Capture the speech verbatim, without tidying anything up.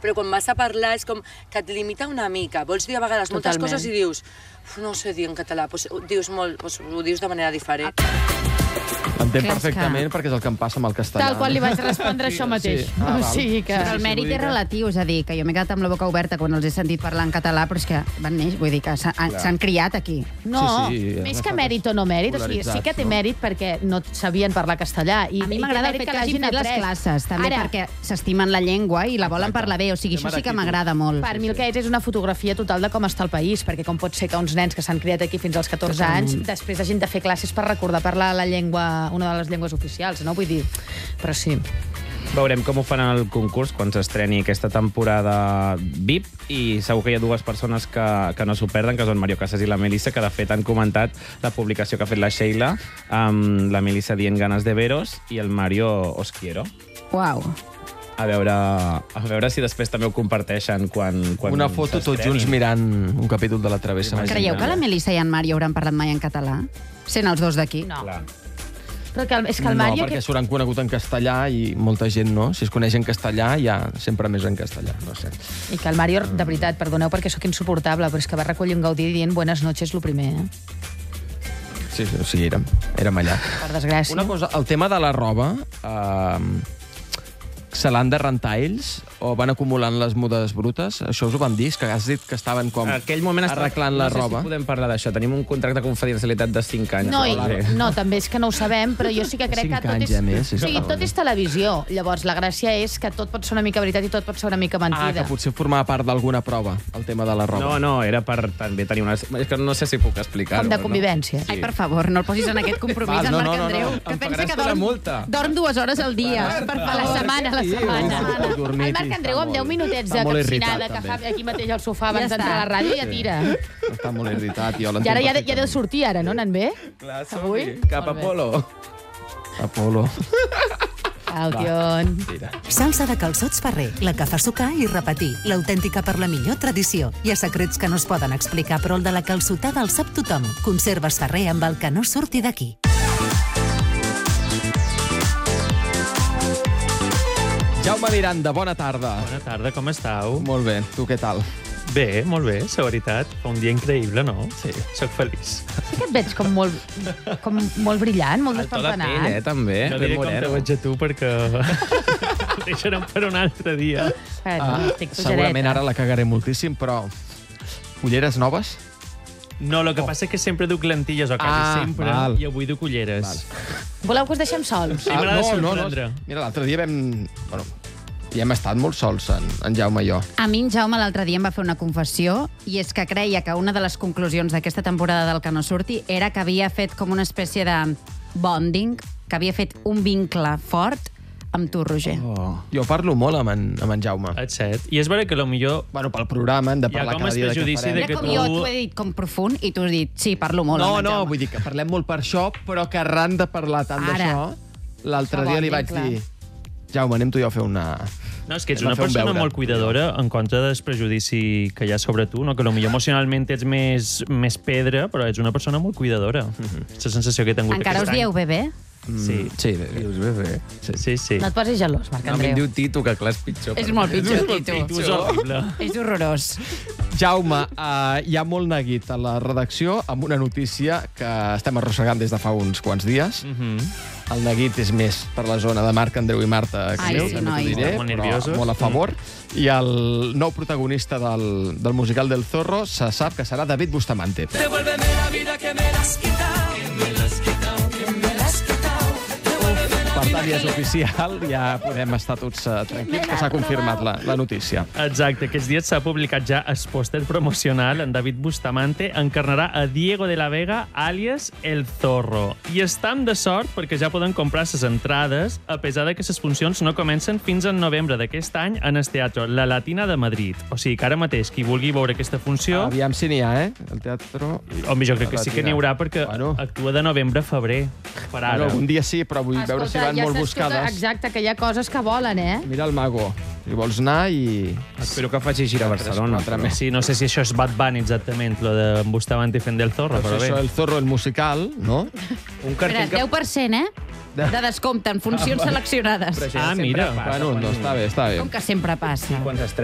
però quan vas a parlar és com que et limita una mica. Vols dir a vegades moltes Totalment. coses i dius no sé dir en català, doncs ho dius, molt, doncs ho dius de manera diferent. Entenc Clar, perfectament perquè és el que em passa amb el castellà. Tal qual li vaig respondre això mateix. Sí. Ah, o val. sigui que... Però el mèrit és relatiu, és a dir, que jo m'he quedat amb la boca oberta quan els he sentit parlar en català, però és que van néixer, vull dir que s'han criat aquí. No, Sí, sí, més han que estat mèrit o no mèrit, o sigui, sí que té polaritzats, no? mèrit perquè no sabien parlar castellà. I, A mi i m'agrada té el fet mèrit que hagin fet les après. classes, també Ara, perquè s'estimen la llengua i la volen parlar bé, o sigui, això sí que m'agrada molt. Per mi el que és és una fotografia total de com està el país, perquè com pot ser que uns nens que s'han criat aquí fins als catorze anys, després hagin de fer classes per recordar parlar la llengua, una de les llengües oficials, no? Vull dir, però sí. Veurem com ho fan al concurs quan s'estreni aquesta temporada V I P i segur que hi ha dues persones que, que no s'ho perden, que són Mario Casas i la Melissa, que de fet han comentat la publicació que ha fet la Sheila, amb la Melissa dient ganes de veros i el Mario os quiero. Uau. A veure, a veure si després també ho comparteixen quan, quan Una foto tots s'estreni. junts mirant un capítol de La Travessa. Imagina't. Creieu que la Melissa i en Mario hauran parlat mai en català? Sent els dos d'aquí? No. Clar. Però que el, és que el No, Mario... perquè que... s'hauran conegut en castellà i molta gent no. Si es coneix en castellà, ja sempre més en castellà. No sé. I que el Mario, de veritat, perdoneu perquè sóc insuportable, però és que va recollir un Gaudí dient buenas noches, lo primer, eh? Sí, sí, o sigui, érem, érem allà. Per desgràcia. Una cosa, el tema de la roba, eh, se l'han de rentar ells o van acumulant les mudes brutes? Això us ho van dir? És que has dit que estaven com En aquell moment estava- arreglant la no sé roba. si podem parlar d'això. Tenim un contracte de confidencialitat de cinc anys. No, i, Hola. no, també és que no ho sabem, però jo sí que crec Cinc que tot anys és... ja més, sí, o sigui, sí. tot és televisió. Llavors, la gràcia és que tot pot ser una mica veritat i tot pot ser una mica Ah, mentida. que potser formava part d'alguna prova, el tema de la roba. No, no, era per també tenir una... És que no sé si puc explicar-ho. Com de no? convivència. Ai, per favor, no el posis en aquest compromís, Val, en no, Marc no, no, no. Andreu, Em que pensa pagaràs que tu la dorm, multa. dorm dues hores al dia. Per A la setmana, a la Sí, setmana. sí, sí, dormit El Marc i Andreu, està amb deu molt- minutets de està molt capcinada irritat, que també. fa aquí mateix al sofà abans Ja d'entrar a la està. ràdio, ja tira. Està molt irritat. Jo I ara l'entenc ja, ja deu perfectament. sortir, ara, no? Anant bé? Clar, Avui? som-hi. Cap a Molt bé. Polo. Apolo. Alquion. Mira. Salsa de calçots Ferrer, la que fa sucar i repetir, l'autèntica per la millor tradició. Hi ha secrets que no es poden explicar, però el de la calçotada el sap tothom. Conserves Ferrer amb el que no surti d'aquí. Jaume Miranda, bona tarda. Bona tarda, com estàu? Molt bé, tu què tal? Bé, molt bé, la veritat. Fa un dia increïble, no? Sí. Soc feliç. Sí que et veig com molt, com molt brillant, molt El to de pell, eh, despampanat. també. No Ben diré com te moreno. veig a tu perquè ho deixarem per un altre dia. Eh, Ah, estic segurament pujareta. ara la cagaré moltíssim, però... Ulleres noves? No, el que passa és que sempre duc lentilles, o quasi Ah, sempre, val. i avui duc ulleres. Val. Voleu que us deixem sols? Sí, m'agrada sorprendre. Mira, l'altre dia vam... Bueno, hi hem estat molt sols, en, en Jaume i jo. A mi en Jaume l'altre dia em va fer una confessió i és que creia que una de les conclusions d'aquesta temporada del Que no surti era que havia fet com una espècie de bonding, que havia fet un vincle fort amb tu, Roger. Oh. Jo parlo molt amb en, amb en Jaume. Et set. I és vera que potser... Bueno, pel programa hem de Hi ha parlar com cada el dia de què prejudici farem. de Mira que com tu- jo t'ho he dit com profund i tu has dit, sí, parlo molt No, amb en no, Jaume. vull dir que parlem molt per això, però que arran de parlar tant Ara. d'això, l'altre Això dia vol li dir, vaig clar. dir Jaume, anem tu i jo a fer una... No, és que ets Hem de una fer un persona veure. molt cuidadora en contra del prejudici que hi ha sobre tu, no? Que potser emocionalment ets més, més pedra, però ets una persona molt cuidadora. És la sensació que he tingut Encara us aquest dieu bebè? Sí. Sí, bé, bé. Dius bé, bé. any. Sí, sí. No et posis gelós, Marc No, a mi em Andreu. diu Tito, que clar, és pitjor. És per molt mi. pitjor, Tu Tito. és horrible. És horrorós. Jaume, uh, hi ha molt neguit a la redacció amb una notícia que estem arrossegant des de fa uns quants dies. Mhm. El neguit és més per la zona de Marc, Andreu i Marta. Ai, Creu, sí, també t'ho noi. diré, Molt però nerviosos. molt a favor. I el nou protagonista del, del musical del Zorro se sap que serà David Bustamante. Per tant, ja és oficial, ja podem estar tots uh, tranquils, que s'ha confirmat la, la notícia. Exacte, aquests dies s'ha publicat ja el pòster promocional. En David Bustamante encarnarà a Diego de la Vega, àlies El Zorro. I estam de sort perquè ja poden comprar les entrades, a pesar de que les funcions no comencen fins en novembre d'aquest any en el Teatre La Latina de Madrid. O sigui que ara mateix, qui vulgui veure aquesta funció... Aviam si n'hi ha, eh? El teatre... Home, jo crec que sí que n'hi haurà perquè Bueno. actua de novembre a febrer. Per ara. Bueno, algun dia sí, però vull veure si van ja molt saps buscades. Tota, exacte, que hi ha coses que volen, eh? Mira el Mago, si vols anar i... Espero que faci gira a Barcelona. quatre però- més. Sí, no sé si això és Bad Bunny exactament, lo de Bustamante fent del Zorro, però bé. Això, el Zorro, el musical, no? Un Espera, cartell que... deu per cent, eh? De descompte en funcions seleccionades. Però això Ah, sempre mira. passa Bueno, quan- no, està bé, està bé. Com que sempre passa. Quan s'estrena